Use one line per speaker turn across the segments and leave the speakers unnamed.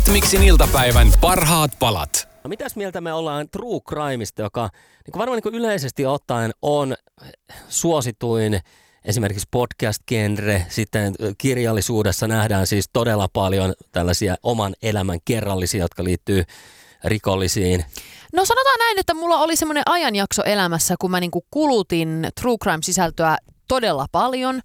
Hitmixin iltapäivän parhaat palat.
No mitäs mieltä me ollaan True Crimeista, joka niin varmaan niin yleisesti ottaen on suosituin esimerkiksi podcast-genre. Sitten kirjallisuudessa nähdään siis todella paljon tällaisia oman elämän kerrallisia, jotka liittyy rikollisiin.
No sanotaan näin, että mulla oli semmoinen ajanjakso elämässä, kun mä niinku kulutin True Crime-sisältöä todella paljon.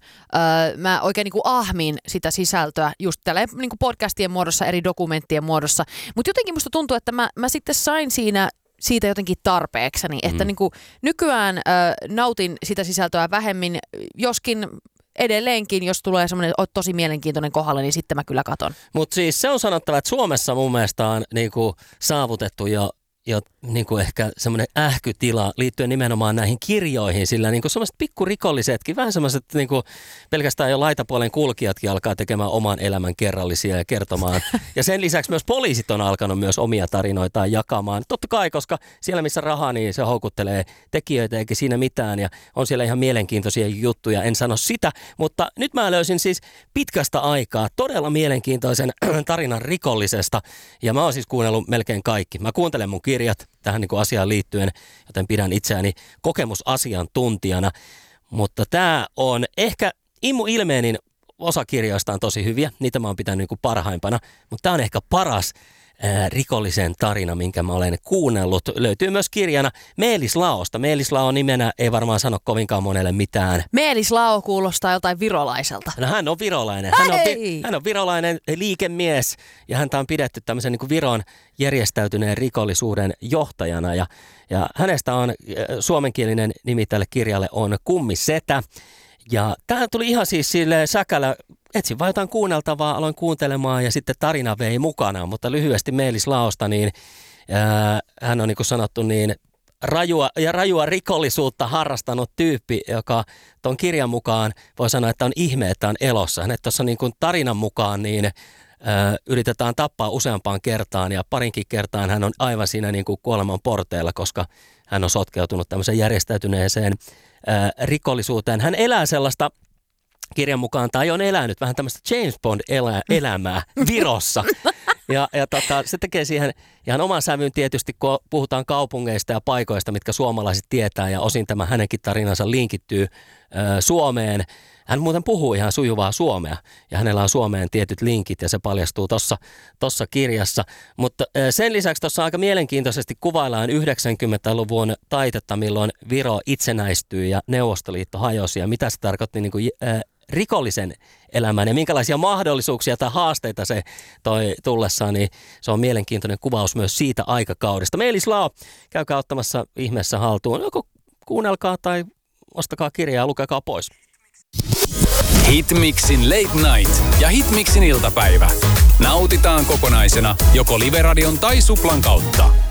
Mä oikein niinku ahmin sitä sisältöä just tällä niinku podcastien muodossa, eri dokumenttien muodossa. Mutta jotenkin musta tuntuu, että mä sitten sain siitä jotenkin tarpeekseni, että niinku nykyään nautin sitä sisältöä vähemmin, joskin edelleenkin, jos tulee semmoinen tosi mielenkiintoinen kohdalle, niin sitten mä kyllä katon.
Mutta siis se on sanottava, että Suomessa mun mielestä on niinku saavutettu jo niinku ehkä semmoinen ähkytila liittyen nimenomaan näihin kirjoihin, sillä niinku semmoiset pikkurikollisetkin, vähän semmoiset niinku pelkästään jo laitapuolen kulkijatkin alkaa tekemään oman elämän kerrallisia ja kertomaan. Ja sen lisäksi myös poliisit on alkanut myös omia tarinoitaan jakamaan. Totta kai, koska siellä missä rahaa, niin se houkuttelee tekijöitä eikä siinä mitään ja on siellä ihan mielenkiintoisia juttuja, en sano sitä, mutta nyt mä löysin siis pitkästä aikaa todella mielenkiintoisen tarinan rikollisesta ja mä oon siis kuunnellut melkein kaikki. Mä kuuntelen mun kirjat tähän niin kuin asiaan liittyen, joten pidän itseäni kokemusasiantuntijana. Mutta tämä on ehkä Immu Ilmeenin osa kirjoista on tosi hyviä, niitä mä oon pitänyt niin kuin parhaimpana, mutta tämä on ehkä paras rikollisen tarina, minkä mä olen kuunnellut. Löytyy myös kirjana Meelis Laosta. Meelis Lao nimenä ei varmaan sano kovinkaan monelle mitään.
Meelis Lao kuulostaa jotain virolaiselta.
No hän on virolainen. Hän on virolainen liikemies ja häntä on pidetty tämmöisen niin kuin Viron järjestäytyneen rikollisuuden johtajana. Ja hänestä on suomenkielinen nimi tälle kirjalle on Kummisetä. Ja tähän tuli ihan siis silleen säkällä, etsin vaan jotain kuunneltavaa, aloin kuuntelemaan ja sitten tarina vei mukana. Mutta lyhyesti Meelis Laosta, niin hän on niin kuin sanottu niin rajua rikollisuutta harrastanut tyyppi, joka tuon kirjan mukaan voi sanoa, että on ihme, että on elossa. Hänet tuossa niin kuin tarinan mukaan niin yritetään tappaa useampaan kertaan ja parinkin kertaan hän on aivan siinä niin kuin kuoleman porteilla, koska hän on sotkeutunut tämmöiseen järjestäytyneeseen rikollisuuteen. Hän elää sellaista kirjan mukaan, tai on elänyt vähän tämmöistä James Bond-elämää Virossa. Ja se tekee siihen ihan oman sävyn tietysti, kun puhutaan kaupungeista ja paikoista, mitkä suomalaiset tietää, ja osin tämä hänenkin tarinansa linkittyy Suomeen. Hän muuten puhuu ihan sujuvaa suomea, ja hänellä on Suomeen tietyt linkit, ja se paljastuu tuossa kirjassa. Mutta sen lisäksi tuossa aika mielenkiintoisesti kuvaillaan 90-luvun taitetta, milloin Viro itsenäistyi ja Neuvostoliitto hajosi, ja mitä se tarkoitti niin kuin rikollisen elämään ja minkälaisia mahdollisuuksia tai haasteita se toi tullessaan, niin se on mielenkiintoinen kuvaus myös siitä aikakaudesta. Meelis Lao, käykää ottamassa ihmeessä haltuun. Joko kuunnelkaa tai ostakaa kirjaa ja lukekaa pois.
Hitmixin Late Night ja Hitmixin iltapäivä. Nautitaan kokonaisena joko Live-radion tai Suplan kautta.